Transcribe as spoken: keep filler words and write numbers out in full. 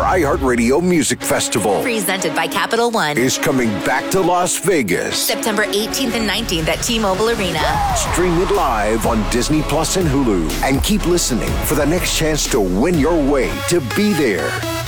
iHeartRadio Music Festival presented by Capital One is coming back to Las Vegas. September eighteenth and nineteenth at T-Mobile Arena. Stream it live on Disney Plus and Hulu. And keep listening for the next chance to win your way to be there.